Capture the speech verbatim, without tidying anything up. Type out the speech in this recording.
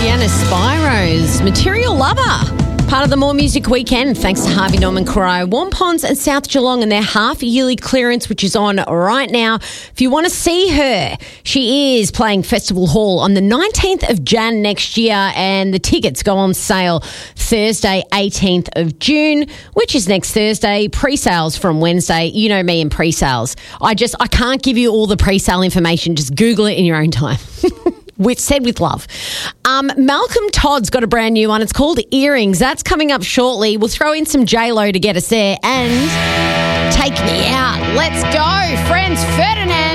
Deanna Spiro's Material Lover. Part of the More Music Weekend, thanks to Harvey Norman Crowe, Warm Ponds and South Geelong and their half-yearly clearance, which is on right now. If you want to see her, she is playing Festival Hall on the nineteenth of January next year, and the tickets go on sale Thursday, eighteenth of June, which is next Thursday. Pre-sales from Wednesday. You know me and pre-sales. I just, I can't give you all the pre-sale information. Just Google it in your own time. With said with love. Um, Malcolm Todd's got a brand new one. It's called Earrings. That's coming up shortly. We'll throw in some J-Lo to get us there. And Take Me Out. Let's go, friends. Ferdinand.